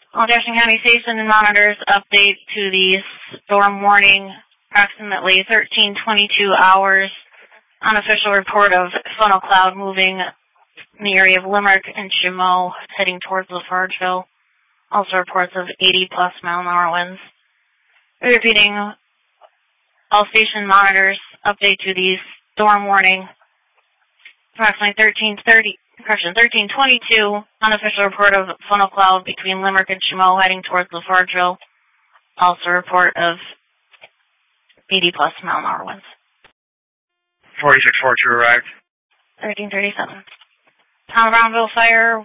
All Jefferson County station and monitors update to the storm warning approximately 13:22 hours. Unofficial report of funnel cloud moving in the area of Limerick and Chimo heading towards Lafargeville. Also reports of 80-plus mile-an-hour winds. Repeating, all station monitors update to the storm warning approximately 13:22, unofficial report of funnel cloud between Limerick and Chimo heading towards Lafargeville. Also report of 80-plus mile-an-hour winds. 4642 arrived. 13:37. Town of Brownville fire.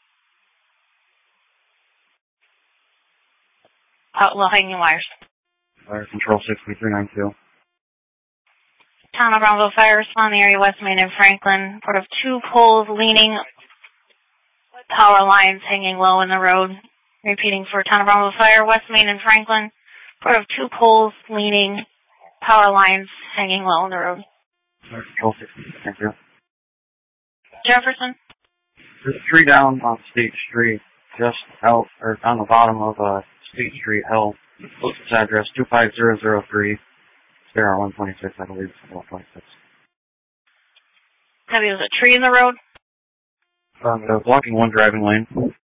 Low hanging wires. Fire control 63392. Town of Brownville fire respond in the area West Main and Franklin. Report of 2 poles leaning, power lines hanging low in the road. Repeating for Town of Brownville fire, West Main and Franklin. Report of 2 poles leaning, power lines hanging low in the road. Fire control 63392. Jefferson. There's 3 down on State Street, just out, or on the bottom of State Street, Hill. This address 25003. There are 126, I believe. 126. Heavy was a tree in the road? Blocking one driving lane.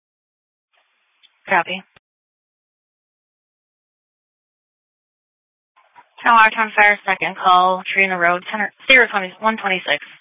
Copy. Town Watertown Fire, second call, tree in the road, 126.